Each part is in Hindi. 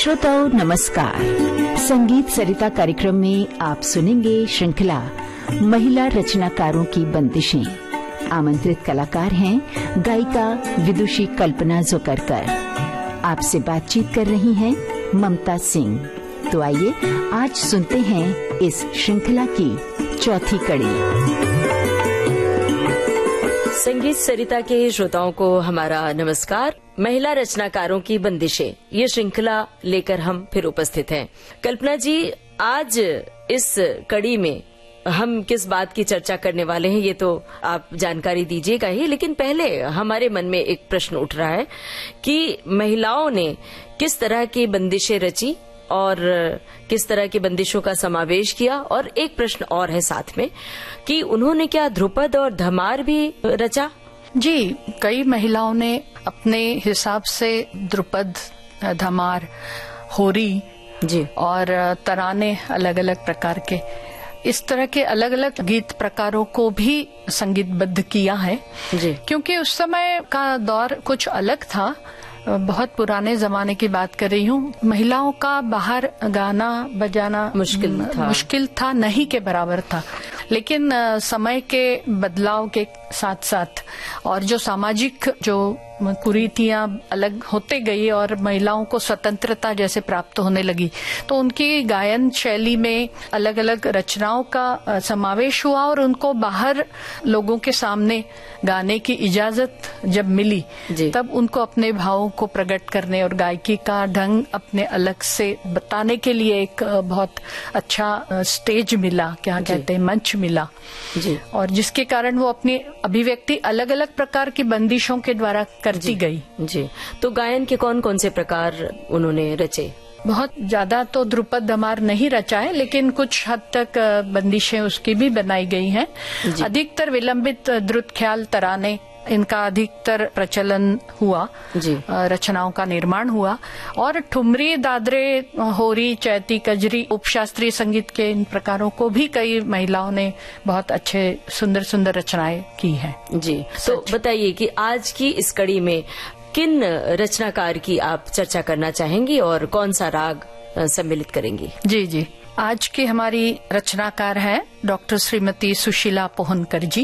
श्रोताओं नमस्कार। संगीत सरिता कार्यक्रम में आप सुनेंगे श्रृंखला महिला रचनाकारों की बंदिशें। आमंत्रित कलाकार हैं गायिका विदुषी कल्पना जोकरकर। आपसे बातचीत कर रही हैं ममता सिंह। तो आइए आज सुनते हैं इस श्रृंखला की चौथी कड़ी। संगीत सरिता के श्रोताओं को हमारा नमस्कार। महिला रचनाकारों की बंदिशें, ये श्रृंखला लेकर हम फिर उपस्थित हैं। कल्पना जी, आज इस कड़ी में हम किस बात की चर्चा करने वाले हैं ये तो आप जानकारी दीजिएगा ही, लेकिन पहले हमारे मन में एक प्रश्न उठ रहा है कि महिलाओं ने किस तरह की बंदिशें रची और किस तरह की बंदिशों का समावेश किया। और एक प्रश्न और है साथ में कि उन्होंने क्या ध्रुपद और धमार भी रचा? जी, कई महिलाओं ने अपने हिसाब से ध्रुपद, धमार, होरी जी और तराने, अलग अलग प्रकार के इस तरह के अलग अलग गीत प्रकारों को भी संगीतबद्ध किया है जी। क्योंकि उस समय का दौर कुछ अलग था। बहुत पुराने जमाने की बात कर रही हूँ। महिलाओं का बाहर गाना बजाना मुश्किल था, नहीं के बराबर था। लेकिन समय के बदलाव के साथ साथ और जो सामाजिक जो कुरीतियां अलग होते गई और महिलाओं को स्वतंत्रता जैसे प्राप्त होने लगी, तो उनकी गायन शैली में अलग अलग रचनाओं का समावेश हुआ और उनको बाहर लोगों के सामने गाने की इजाजत जब मिली, तब उनको अपने भावों को प्रकट करने और गायकी का ढंग अपने अलग से बताने के लिए एक बहुत अच्छा स्टेज मिला, क्या कहते हैं, मंच मिला जी। और जिसके कारण वो अपनी अभिव्यक्ति अलग अलग प्रकार की बंदिशों के द्वारा करती गई जी। तो गायन के कौन कौन से प्रकार उन्होंने रचे? बहुत ज्यादा तो ध्रुपद धमार नहीं रचा है, लेकिन कुछ हद तक बंदिशें उसकी भी बनाई गई हैं। अधिकतर विलंबित द्रुत ख्याल तराने, इनका अधिकतर प्रचलन हुआ जी। रचनाओं का निर्माण हुआ और ठुमरी, दादरे, होरी, चैती, कजरी, उपशास्त्रीय संगीत के इन प्रकारों को भी कई महिलाओं ने बहुत अच्छे सुंदर सुंदर रचनाएं की हैं जी। तो बताइए कि आज की इस कड़ी में किन रचनाकार की आप चर्चा करना चाहेंगी और कौन सा राग सम्मिलित करेंगी? जी जी, आज की हमारी रचनाकार है डॉक्टर श्रीमती सुशीला पोहनकर जी,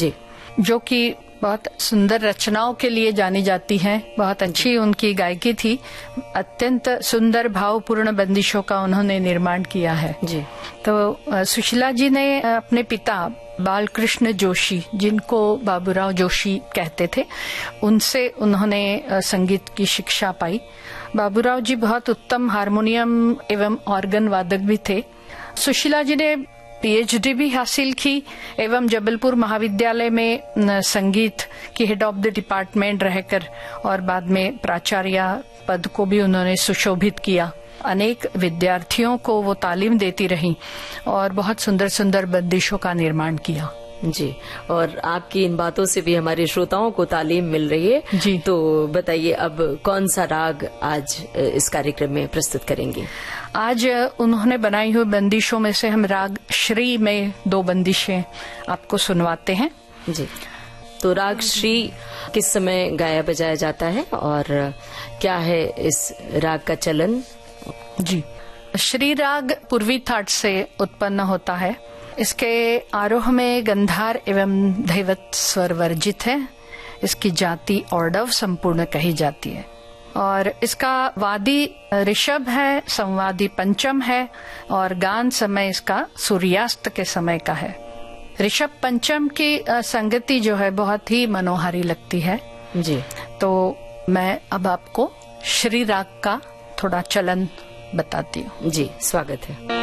जो कि बहुत सुंदर रचनाओं के लिए जानी जाती हैं। बहुत अच्छी उनकी गायकी थी। अत्यंत सुंदर भावपूर्ण बंदिशों का उन्होंने निर्माण किया है जी। तो सुशीला जी ने अपने पिता बालकृष्ण जोशी, जिनको बाबूराव जोशी कहते थे, उनसे उन्होंने संगीत की शिक्षा पाई। बाबूराव जी बहुत उत्तम हारमोनियम एवं ऑर्गन वादक भी थे। सुशीला जी ने पीएचडी भी हासिल की एवं जबलपुर महाविद्यालय में संगीत की हेड ऑफ द डिपार्टमेंट रहकर और बाद में प्राचार्य पद को भी उन्होंने सुशोभित किया। अनेक विद्यार्थियों को वो तालीम देती रहीं और बहुत सुंदर सुंदर बंदिशों का निर्माण किया जी। और आपकी इन बातों से भी हमारे श्रोताओं को तालीम मिल रही है जी। तो बताइए अब कौन सा राग आज इस कार्यक्रम में प्रस्तुत करेंगे? आज उन्होंने बनाई हुई बंदिशों में से हम राग श्री में 2 बंदिशें आपको सुनवाते हैं जी। तो राग श्री किस समय गाया बजाया जाता है और क्या है इस राग का चलन? जी, श्री राग पूर्वी थाट से उत्पन्न होता है। इसके आरोह में गंधार एवं धैवत स्वर वर्जित है। इसकी जाति औडव संपूर्ण कही जाती है और इसका वादी ऋषभ है, संवादी पंचम है और गान समय इसका सूर्यास्त के समय का है। ऋषभ पंचम की संगति जो है बहुत ही मनोहारी लगती है जी। तो मैं अब आपको श्री राग का थोड़ा चलन बताती हूँ जी। स्वागत है।